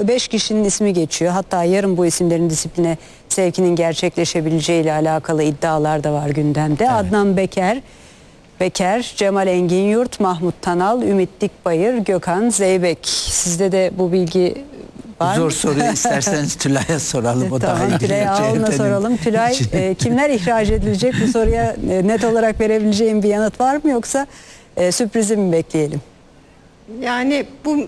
5 kişinin ismi geçiyor. Hatta yarın bu isimlerin disipline sevkinin gerçekleşebileceği ile alakalı iddialar da var gündemde. Evet. Adnan Beker, Cemal Enginyurt, Mahmut Tanal, Ümit Dikbayır, Gökhan Zeybek. Sizde de bu bilgi var mı? Zor soruyu isterseniz Tülay'a soralım. O tamam, daha Tülay Ağol'una soralım. Tülay, kimler ihraç edilecek, bu soruya net olarak verebileceğim bir yanıt var mı, yoksa sürprizi mi bekleyelim? Yani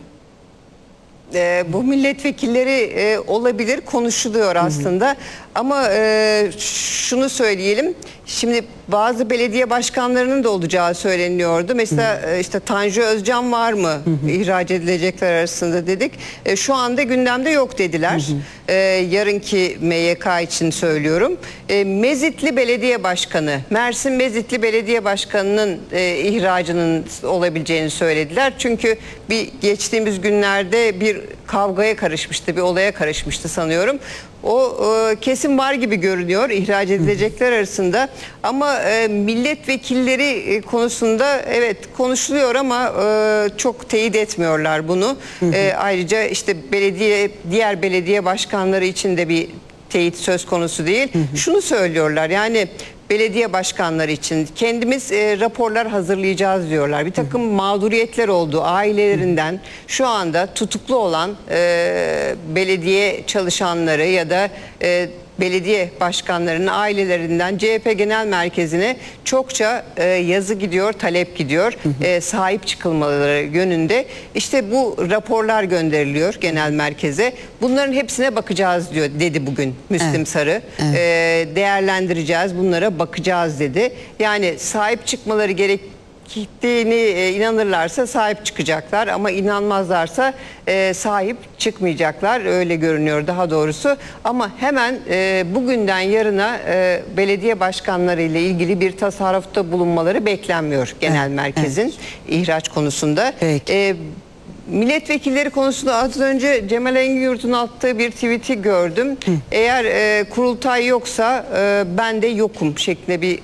bu milletvekilleri olabilir, konuşuluyor aslında. Ama şunu söyleyelim. Şimdi bazı belediye başkanlarının da olacağı söyleniyordu. Mesela işte Tanju Özcan var mı ihraç edilecekler arasında dedik. Şu anda gündemde yok dediler. Yarınki MYK için söylüyorum. Mezitli Belediye Başkanı, Mersin Mezitli Belediye Başkanı'nın ihracının olabileceğini söylediler. Çünkü geçtiğimiz günlerde bir kavgaya karışmıştı, bir olaya karışmıştı sanıyorum. O kesin var gibi görünüyor ihraç edilecekler arasında. Ama milletvekilleri konusunda evet konuşuluyor ama çok teyit etmiyorlar bunu. Ayrıca işte diğer belediye başkanları için de bir teyit söz konusu değil. Şunu söylüyorlar, yani belediye başkanları için kendimiz raporlar hazırlayacağız diyorlar. Bir takım mağduriyetler oldu ailelerinden, şu anda tutuklu olan belediye çalışanları ya da belediye başkanlarının ailelerinden CHP Genel Merkezi'ne çokça yazı gidiyor, talep gidiyor. Sahip çıkılmaları yönünde. İşte bu raporlar gönderiliyor genel merkeze. Bunların hepsine bakacağız dedi bugün Müslim Sarı. Değerlendireceğiz, bunlara bakacağız dedi. Yani sahip çıkmaları gerektiğini inanırlarsa sahip çıkacaklar, ama inanmazlarsa sahip çıkmayacaklar, öyle görünüyor daha doğrusu. Ama hemen bugünden yarına belediye başkanları ile ilgili bir tasarrufta bulunmaları beklenmiyor genel merkezin ihraç konusunda. Milletvekilleri konusunda az önce Cemal Enginyurt'un attığı bir tweet'i gördüm. Eğer kurultay yoksa ben de yokum şeklinde bir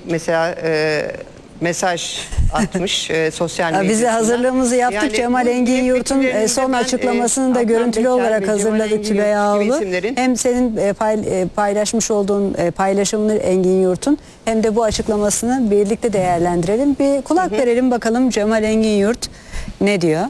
mesaj atmış sosyal medyada. Bize hazırlığımızı yaptık. Yani Cemal Enginyurt'un son açıklamasını da görüntülü olarak hazırladık Tülay Ağoğlu. Hem senin paylaşmış olduğun paylaşımını Enginyurt'un, hem de bu açıklamasını birlikte değerlendirelim. Bir kulak verelim bakalım Cemal Enginyurt ne diyor?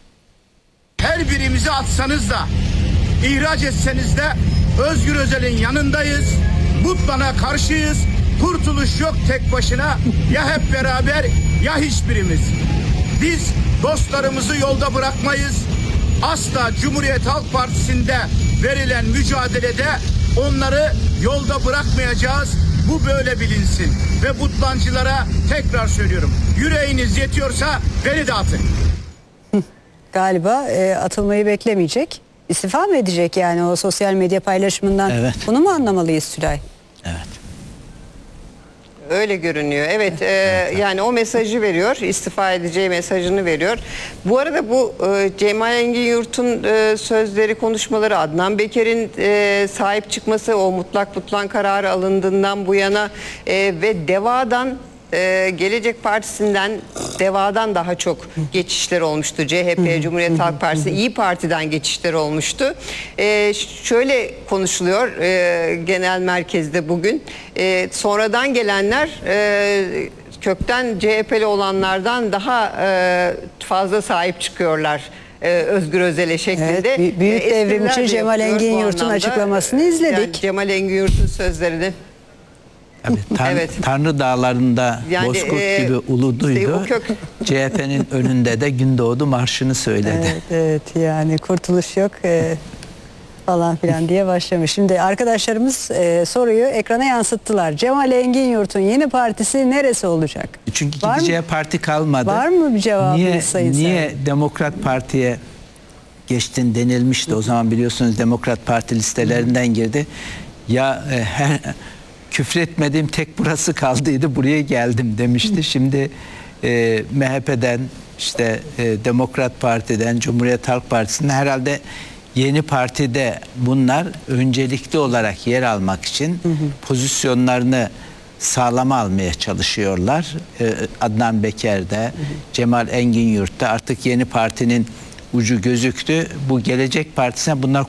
Her birimizi atsanız da, ihraç etseniz de Özgür Özel'in yanındayız. Mutlana karşıyız. Kurtuluş yok tek başına. Ya hep beraber ya hiçbirimiz. Biz dostlarımızı yolda bırakmayız. Asla Cumhuriyet Halk Partisi'nde verilen mücadelede onları yolda bırakmayacağız. Bu böyle bilinsin. Ve mutlancılara tekrar söylüyorum. Yüreğiniz yetiyorsa beni de atın. Galiba atılmayı beklemeyecek. İstifa mı edecek yani o sosyal medya paylaşımından? Evet. Bunu mu anlamalıyız Tülay? Evet. Öyle görünüyor. Evet, yani o mesajı veriyor, istifa edeceği mesajını veriyor. Bu arada bu Cemal Enginyurt'un sözleri, konuşmaları, Adnan Beker'in sahip çıkması, o mutlak kararı alındığından bu yana ve DEVA'dan, Gelecek Partisi'nden DEVA'dan daha çok geçişler olmuştu. CHP, Cumhuriyet Halk Partisi, İyi Parti'den geçişler olmuştu. Şöyle konuşuluyor genel merkezde bugün. Sonradan gelenler kökten CHP'li olanlardan daha fazla sahip çıkıyorlar Özgür Özel'e şeklinde. Evet, büyük devrim için Cemal Enginyurt'un açıklamasını izledik. Yani Cemal Enginyurt'un sözlerini. Evet, Tanrı Dağları'nda yani, Bozkurt gibi uluduydu. CHP'nin önünde de Gündoğdu Marşı'nı söyledi. Evet, yani kurtuluş yok falan filan diye başlamış. Şimdi arkadaşlarımız soruyu ekrana yansıttılar. Cemal Enginyurt'un yeni partisi neresi olacak? Çünkü gideceği parti kalmadı. Var mı bir cevabınız Sayın Niye Demokrat Parti'ye geçtin denilmişti. O zaman biliyorsunuz Demokrat Parti listelerinden girdi. Ya küfretmediğim tek burası kaldıydı, buraya geldim demişti. Şimdi MHP'den, işte Demokrat Parti'den, Cumhuriyet Halk Partisi'nden, herhalde yeni partide bunlar öncelikli olarak yer almak için pozisyonlarını sağlama almaya çalışıyorlar. Adnan Beker'de, Cemal Enginyurt'ta artık yeni partinin ucu gözüktü. Bu Gelecek Partisi'ne bunlar